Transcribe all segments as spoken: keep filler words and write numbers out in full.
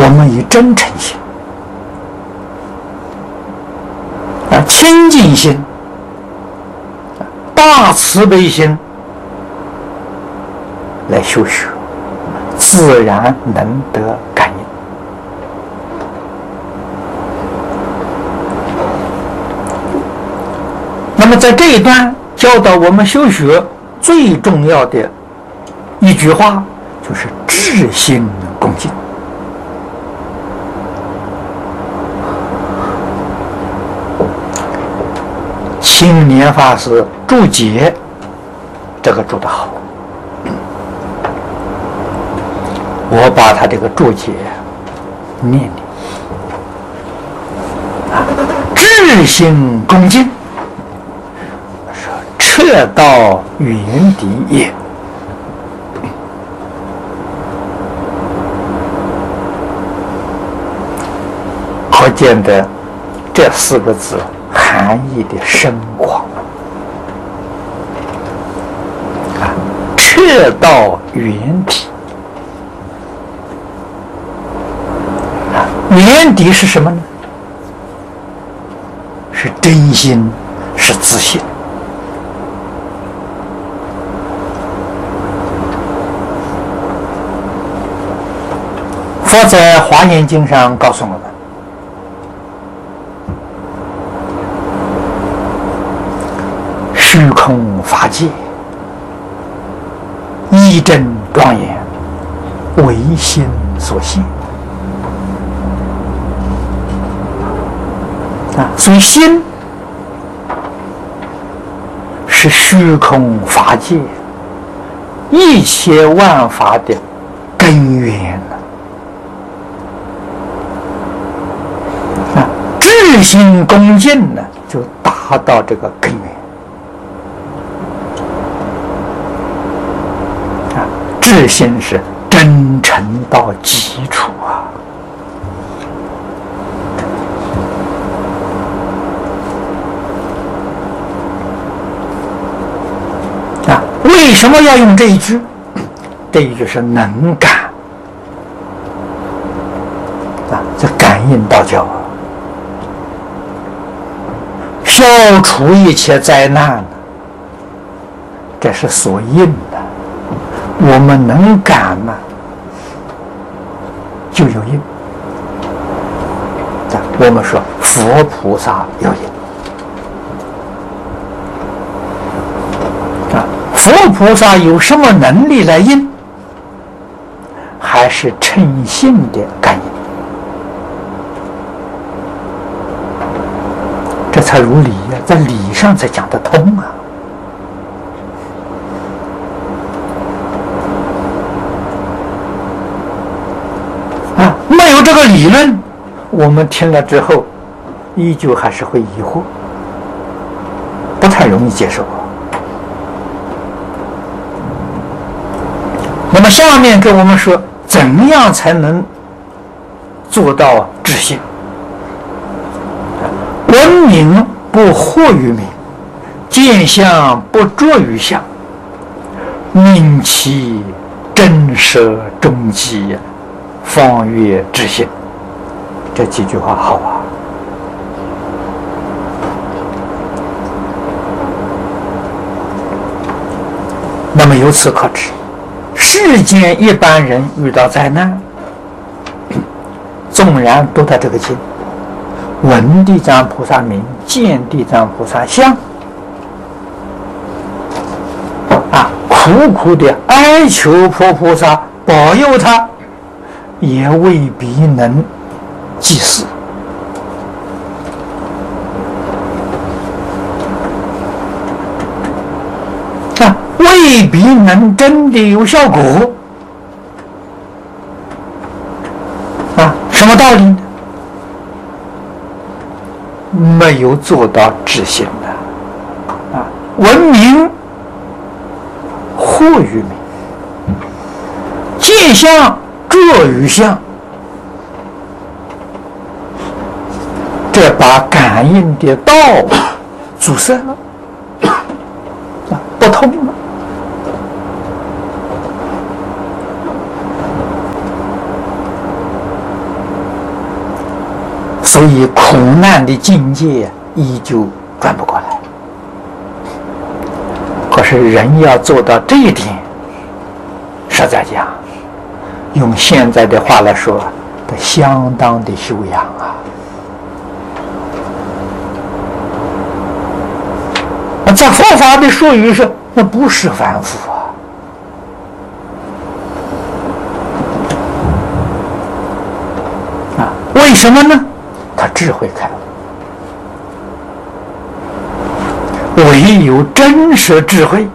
我们以真诚心、啊清净心、大慈悲心来修学，自然能得感应。那么在这一段教导我们修学最重要的一句话，就是至心恭敬。青年法师注解这个注得好，我把他这个注解念念啊，至心恭敬，说彻道远敌也。可见的这四个字含义的深广啊！彻道远敌啊，远敌是什么呢？是真心，是自信。佛在《华严经》上告诉我们，虚空法界，一真庄严，唯心所现啊！所以心是虚空法界一切万法的根源啊！至心恭敬呢，就达到这个根源。至心是真诚到极处啊！啊，为什么要用这一句？这一句是能感啊，这感应道教啊，消除一切灾难，这是所应的。我们能感呢，就有应。我们说佛菩萨有应啊，佛菩萨有什么能力来应？还是诚信的感应，这才如理呀、啊，在理上才讲得通啊。没有这个理论，我们听了之后，依旧还是会疑惑，不太容易接受。那么下面跟我们说，怎么样才能做到至心？闻名不惑于名，见相不着于相，命其真实终极，方悦至心。这几句话好啊！那么由此可知，世间一般人遇到灾难，纵然读到这个经，闻地藏菩萨名，见地藏菩萨相，啊，苦苦的哀求佛菩萨保佑他，也未必能济世。啊，未必能真的有效果。啊，什么道理呢？没有做到至心的。啊，闻名惑于名，见相着于相，这把感应的道阻塞了，不通了。 所以苦难的境界依旧转不过来。可是人要做到这一点，实在讲，用现在的话来说，得相当的修养啊。在佛法的术语是，那不是凡夫啊。啊，为什么呢？他智慧开了。唯有真实智慧，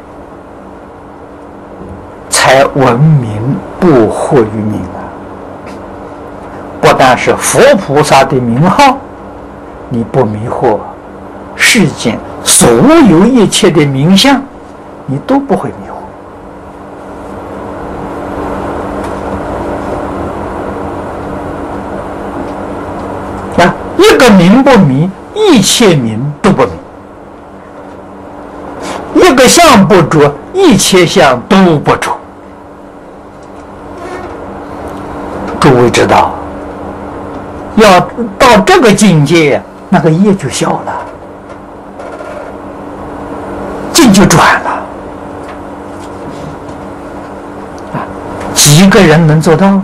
才闻名不惑于名啊！不但是佛菩萨的名号，你不迷惑世间所有一切的名相，你都不会迷惑。啊，一个名不迷，一切名都不迷。一个相不着，一切相都不着。诸位知道，要到这个境界，那个业就消了，境就转了。啊，几个人能做到？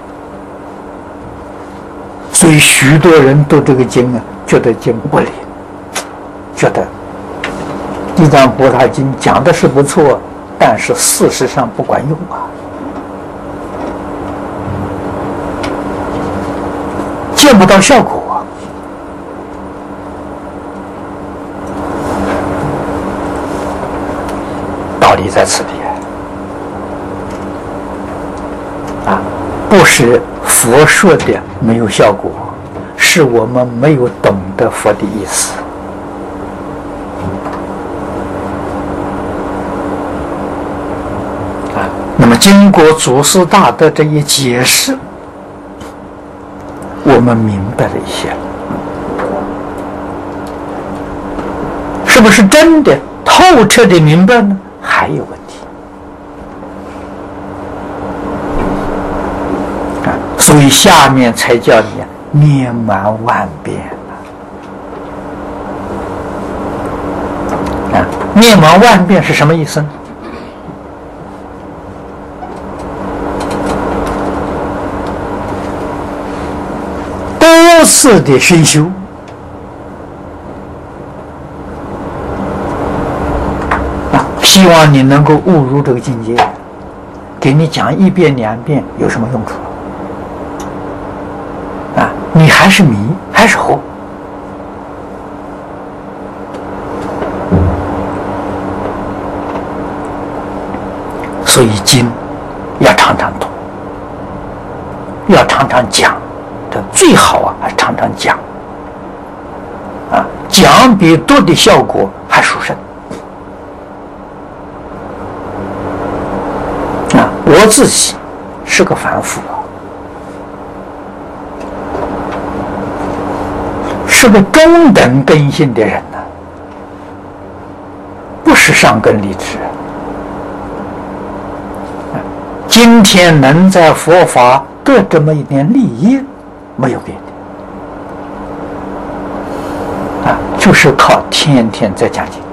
所以许多人读这个经啊，觉得经不灵，觉得地藏菩萨经讲的是不错，但是事实上不管用啊，见不到效果啊。道理在此地啊，不是佛说的没有效果，是我们没有懂得佛的意思。那么经过祖师大德这一解释，我们明白了一些了。是不是真的透彻的明白呢？还有问题啊！所以下面才叫你念满万遍啊！念满万遍是什么意思呢？多次的深修，啊，希望你能够悟入这个境界。给你讲一遍两遍有什么用处？啊，你还是迷，还是惑。所以经要常常读，要常常讲。这最好啊，还常常讲，啊，讲比读的效果还殊胜。啊，我自己是个凡夫啊，是个中等根性的人呢、啊，不是上根立志。啊，今天能在佛法得这么一点利益。没有别的，啊，就是靠天天在讲经，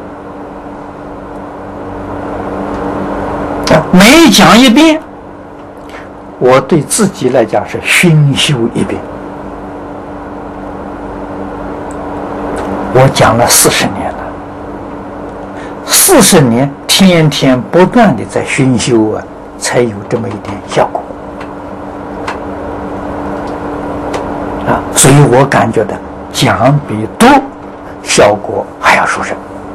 啊，每讲一遍，我对自己来讲是熏修一遍。我讲了四十年了，四十年天天不断的在熏修啊，才有这么一点效果。啊，所以我感觉到讲比读效果还要殊胜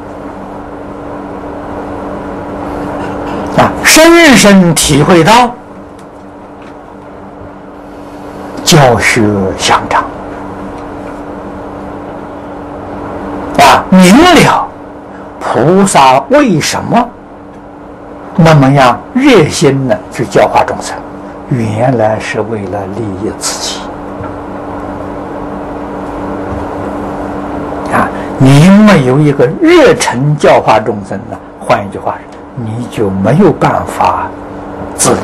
啊，深深体会到教学相长啊，明了菩萨为什么那么样热心的去教化众生，原来是为了利益自己。你没有一个热忱教化众生呢，换一句话，你就没有办法自立